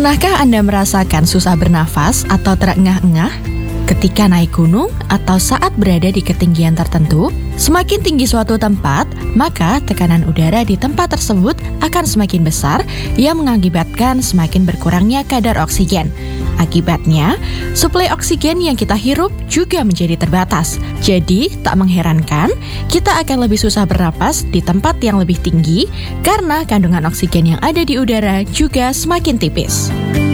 Pernahkah Anda merasakan susah bernafas atau terengah-engah ketika naik gunung atau saat berada di ketinggian tertentu? Semakin tinggi suatu tempat, maka tekanan udara di tempat tersebut akan semakin besar yang mengakibatkan semakin berkurangnya kadar oksigen. Akibatnya, suplai oksigen yang kita hirup juga menjadi terbatas. Jadi, tak mengherankan, kita akan lebih susah bernapas di tempat yang lebih tinggi karena kandungan oksigen yang ada di udara juga semakin tipis.